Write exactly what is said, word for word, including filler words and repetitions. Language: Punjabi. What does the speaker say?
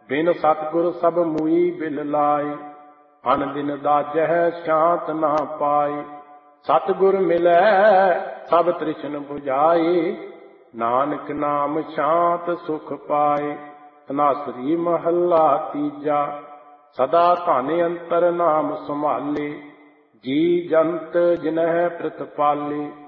ਬਿਨ ਸਤਿਗੁਰ ਸਭ ਮੂਈ ਬਿਲ ਲਾਏ। ਅਨ ਦਿਨ ਦਾਜਹਿ ਸ਼ਾਂਤ ਨਾ ਪਾਏ। ਸਤਿਗੁਰ ਮਿਲੈ ਸਭ ਤ੍ਰਿਸ਼ਨ ਬੁਝਾਏ। ਨਾਨਕ ਨਾਮ ਸ਼ਾਂਤ ਸੁਖ ਪਾਏ। ਧਨਾਸਰੀ ਮਹੱਲਾ ਤੀਜਾ। ਸਦਾ ਧਨ ਅੰਤਰ ਨਾਮ ਸੰਭਾਲੇ। ਜੀ ਜੰਤ ਜਿਨਹਿ ਪ੍ਰਤਪਾਲੇ।